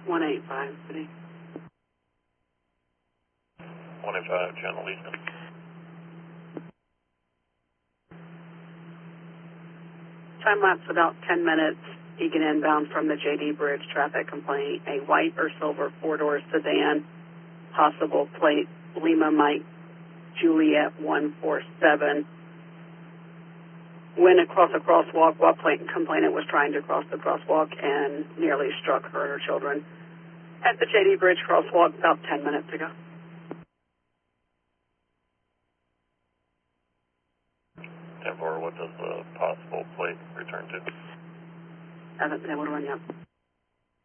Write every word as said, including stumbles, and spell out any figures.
one eight five, city. one eight five, Channel Eastern. Time lapse about ten minutes. Egan inbound from the J D Bridge traffic complaint. A white or silver four-door sedan, possible plate Lima Mike Juliet one four seven. Went across a crosswalk while complainant was trying to cross the crosswalk and nearly struck her and her children at the J D Bridge crosswalk about ten minutes ago. ten four, what does the possible plate return to? Haven't been able to run yet.